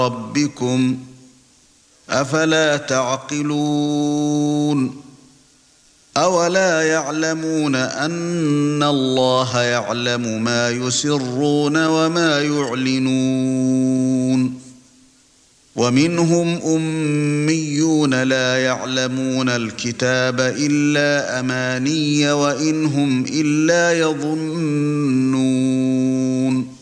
رَبِّكُمْ أَفَلَا تَعْقِلُونَ أَوَلَا يَعْلَمُونَ أَنَّ اللَّهَ يَعْلَمُ مَا يُسِرُّونَ وَمَا يُعْلِنُونَ وَمِنْهُمْ أُمِّيُّونَ لَا يَعْلَمُونَ الْكِتَابَ إِلَّا أَمَانِيَّ وَإِنْ هُمْ إِلَّا يَظُنُّونَ